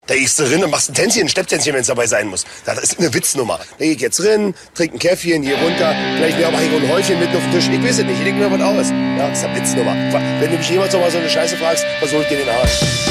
Da gehst du rein und machst ein Tänzchen, ein Stepptänzchen, wenn es dabei sein muss. Das ist eine Witznummer. Da geh ich jetzt rein, trink ein Käffchen, hier runter, vielleicht mache ich auch ein Häufchen mitten auf den Tisch. Ich weiß es nicht, ich denke mir was aus. Ja, das ist eine Witznummer. Wenn du mich jemals noch mal so eine Scheiße fragst, versuche ich dir den Arsch.